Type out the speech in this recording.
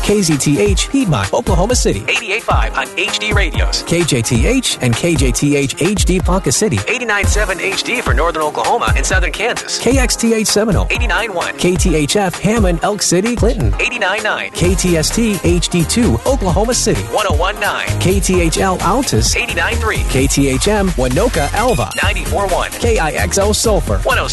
KZTH, Piedmont, Oklahoma City. 88.5 on HD radios. KJTH and KJTH HD Ponca City. 89.7 HD for Northern Oklahoma and Southern Kansas. KXTH Seminole. 89.1. KTHF Hammond, Elk City, Clinton. 89.9. KTST HD2, Oklahoma City. 101.9. KTHL Altus. 89.3. KTHM Winoka, Alva. 94.1. KIXO Sulphur. 106.